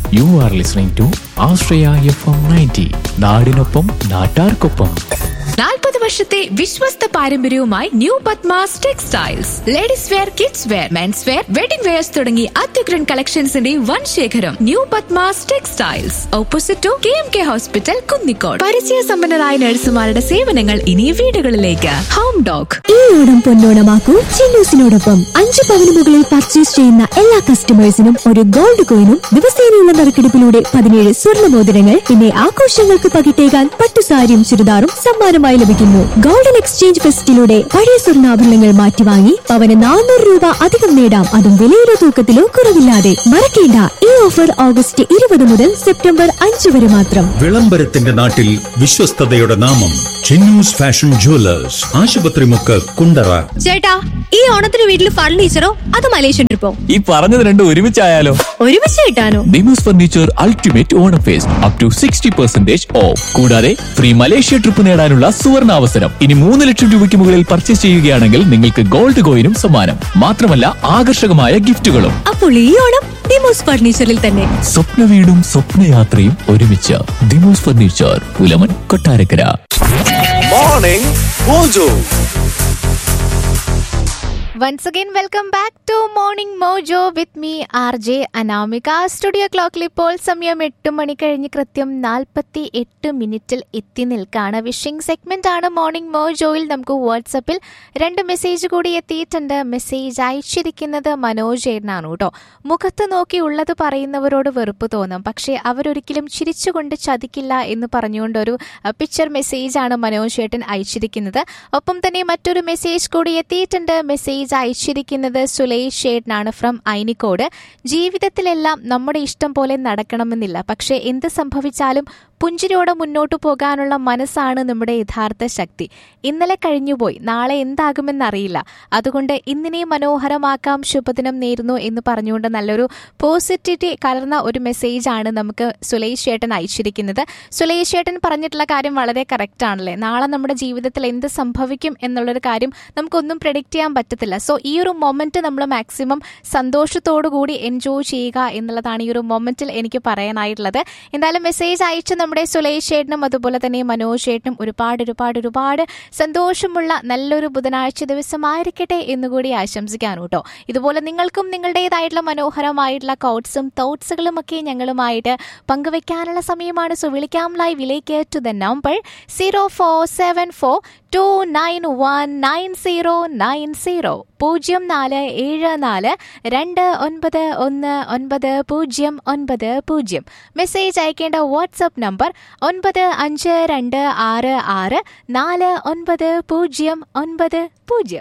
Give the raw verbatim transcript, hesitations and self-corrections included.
You are listening to Ashraya F M ninety. നാടിനൊപ്പം നാട്ടാർക്കൊപ്പം. നാൽപ്പത് വർഷത്തെ വിശ്വസ്ത പാരമ്പര്യവുമായി new Padmas textiles. Ladies wear, kids wear, men's wear, wedding wears തുടങ്ങി അത്യുഗ്രൻ കളക്ഷൻസിന്റെ വൻ ശേഖരം. New Padmas textiles, opposite to K M K hospital, Kunnicode. പരിചയസമ്പന്നരായ നഴ്സുമാരുടെ സേവനങ്ങൾ ഇനി വീടുകളിലേക്ക്. Home dog. ഈ ഓണം പൊന്നോണമാക്കൂ ചിന്നൂസിനോടൊപ്പം. അഞ്ച് പവന് മുകളിൽ പർച്ചേസ് ചെയ്യുന്ന എല്ലാ കസ്റ്റമേഴ്സിനും ഒരു ഗോൾഡ് കോയിനും ദിവസേനയുള്ള നറുക്കെടുപ്പിലൂടെ പതിനേഴ് സ്വർണ്ണ മോതിരങ്ങൾ, പിന്നെ ആഘോഷങ്ങൾക്ക് പകിട്ടേകാൻ പട്ടുസാരിയും ചുരിദാറും സമ്മാനമായി ലഭിക്കുന്നു. ഗോൾഡൻ എക്സ്ചേഞ്ച് ഫെസ്റ്റിലൂടെ പഴയ സ്വർണ്ണാഭരണങ്ങൾ മാറ്റിവാങ്ങി പവന് നാനൂറ് രൂപ അധികം നേടാം, അതും വിലയിലോ തൂക്കത്തിലോ കുറവില്ലാതെ. മറക്കേണ്ട, ഈ ഓഫർ ഓഗസ്റ്റ് ഇരുപത് മുതൽ സെപ്റ്റംബർ അഞ്ച് വരെ മാത്രം. വിളംബരത്തിന്റെ നാട്ടിൽ വിശ്വസ്തതയുടെ നാമം ചിന്നൂസ് ഫാഷൻ ജുവലേഴ്സ്, ആശുപത്രിമുക്ക്, കുണ്ടറ. ചേട്ടാ, ഈ ഓണത്തിന് വീട്ടിൽ ഫർണിച്ചറോ അത് മലേഷ്യൻ ട്രിപ്പോ? ഈ പറഞ്ഞത് രണ്ടും ഒരുമിച്ചായാലോ? ഒരുമിച്ച് കിട്ടാനോ? Demos furniture ultimate Onam first up to sixty percentage of. കൂടാതെ ഫ്രീ മലേഷ്യ ട്രിപ്പ് നേടാനുള്ള സുവർണ അവസരം. ഇനി മൂന്ന് ലക്ഷം രൂപയ്ക്ക് മുകളിൽ പർച്ചേസ് ചെയ്യുകയാണെങ്കിൽ നിങ്ങൾക്ക് ഗോൾഡ് കോയിനും സമ്മാനം. മാത്രമല്ല ആകർഷകമായ ഗിഫ്റ്റുകളും. അപ്പോൾ ഈ ഓണം ഡിമോസ് ഫർണിച്ചറിൽ തന്നെ. സ്വപ്ന വീടും സ്വപ്നയാത്രയും ഒരുമിച്ച്. Demos furniture, Pulamon, Kottarakkara. Morning mojo. Once again, welcome back to Morning Mojo with me, R J Anamika. Studio ക്ലോക്കിൽ ഇപ്പോൾ സമയം എട്ട് മണി കഴിഞ്ഞ് കൃത്യം നാൽപ്പത്തി എട്ട് മിനിറ്റിൽ എത്തി നിൽക്കാണ്. വിഷിംഗ് സെഗ്മെന്റ് ആണ് മോർണിംഗ് മോജോയിൽ. നമുക്ക് വാട്സപ്പിൽ രണ്ട് മെസ്സേജ് കൂടി എത്തിയിട്ടുണ്ട്. മെസ്സേജ് അയച്ചിരിക്കുന്നത് മനോജ് ചേട്ടനാണ് കേട്ടോ. മുഖത്ത് നോക്കി ഉള്ളത് പറയുന്നവരോട് വെറുപ്പ് തോന്നും, പക്ഷേ അവരൊരിക്കലും ചിരിച്ചുകൊണ്ട് ചതിക്കില്ല എന്ന് പറഞ്ഞുകൊണ്ടൊരു പിക്ചർ മെസ്സേജാണ് മനോജ് ചേട്ടൻ അയച്ചിരിക്കുന്നത്. ഒപ്പം തന്നെ മറ്റൊരു മെസ്സേജ് കൂടി എത്തിയിട്ടുണ്ട്. മെസ്സേജ് അയച്ചിരിക്കുന്നത് സുലേഷ് ഷേഡനാണ് ഫ്രം ഐനിക്കോട്. ജീവിതത്തിലെല്ലാം നമ്മുടെ ഇഷ്ടം പോലെ നടക്കണമെന്നില്ല, പക്ഷെ എന്ത് സംഭവിച്ചാലും പുഞ്ചിരിയോടെ മുന്നോട്ടു പോകാനുള്ള മനസ്സാണ് നമ്മുടെ യഥാർത്ഥ ശക്തി. ഇന്നലെ കഴിഞ്ഞുപോയി, നാളെ എന്താകുമെന്നറിയില്ല, അതുകൊണ്ട് ഇന്നിനെ മനോഹരമാക്കാം, ശുഭദിനം നേരുന്നു എന്ന് പറഞ്ഞുകൊണ്ട് നല്ലൊരു പോസിറ്റിവിറ്റി കലർന്ന ഒരു മെസ്സേജാണ് നമുക്ക് സുലേഷ് ചേട്ടൻ അയച്ചിരിക്കുന്നത്. സുലേഷ് ചേട്ടൻ പറഞ്ഞിട്ടുള്ള കാര്യം വളരെ കറക്റ്റ് ആണല്ലേ. നാളെ നമ്മുടെ ജീവിതത്തിൽ എന്ത് സംഭവിക്കും എന്നുള്ളൊരു കാര്യം നമുക്കൊന്നും പ്രെഡിക്റ്റ് ചെയ്യാൻ പറ്റത്തില്ല. സോ ഈ ഒരു മൊമെന്റ് നമ്മൾ മാക്സിമം സന്തോഷത്തോടു കൂടി എൻജോയ് ചെയ്യുക എന്നുള്ളതാണ് ഈ ഒരു മൊമെന്റിൽ എനിക്ക് പറയാനായിട്ടുള്ളത്. എന്തായാലും മെസ്സേജ് അയച്ച് നമ്മുടെ സുലേഷ് ചേട്ടനും അതുപോലെ തന്നെ മനോജ് ചേട്ടനും ഒരുപാട് ഒരുപാട് ഒരുപാട് സന്തോഷമുള്ള നല്ലൊരു ബുധനാഴ്ച ദിവസമായിരിക്കട്ടെ എന്നുകൂടി ആശംസിക്കാനും കേട്ടോ. ഇതുപോലെ നിങ്ങൾക്കും നിങ്ങളുടേതായിട്ടുള്ള മനോഹരമായിട്ടുള്ള കോട്ട്സും തോട്ട്സുകളും ഒക്കെ ഞങ്ങളുമായിട്ട് പങ്കുവെക്കാനുള്ള സമയമാണ്. സോ വിളിക്കാം ലൈവിലേക്ക് to the number zero four seven four to nine one nine zero nine zero പൂജ്യം നാല് ഏഴ് നാല് രണ്ട് ഒൻപത് ഒന്ന് ഒൻപത് പൂജ്യം ഒൻപത് പൂജ്യം. മെസ്സേജ് അയക്കേണ്ട വാട്സ്ആപ്പ് നമ്പർ ഒൻപത് അഞ്ച് രണ്ട് ആറ് ആറ് നാല് ഒൻപത് പൂജ്യം ഒൻപത് പൂജ്യം.